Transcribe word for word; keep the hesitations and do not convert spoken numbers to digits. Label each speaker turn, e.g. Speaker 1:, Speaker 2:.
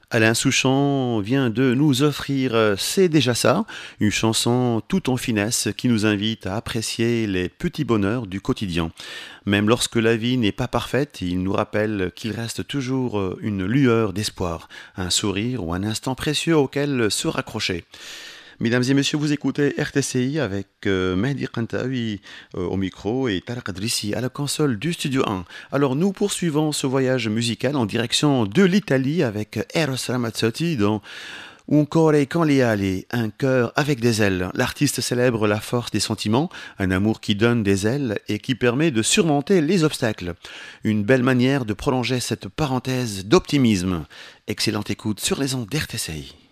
Speaker 1: Alain Souchon vient de nous offrir euh, C'est déjà ça, une chanson tout en finesse qui nous invite à apprécier les petits bonheurs du quotidien. Même lorsque la vie n'est pas parfaite, il nous rappelle qu'il reste toujours euh, une lueur d'espoir, un sourire ou un instant précieux auquel se raccrocher. Mesdames et messieurs, vous écoutez R T C I avec euh, Mehdi Kantaoui euh, au micro et Tarek Adrissi à la console du Studio un. Alors nous poursuivons ce voyage musical en direction de l'Italie avec Eros Ramazzotti dans Un core con le ali, un cœur avec des ailes. L'artiste célèbre la force des sentiments, un amour qui donne des ailes et qui permet de surmonter les obstacles. Une belle manière de prolonger cette parenthèse d'optimisme. Excellente écoute sur les ondes d'R T C I.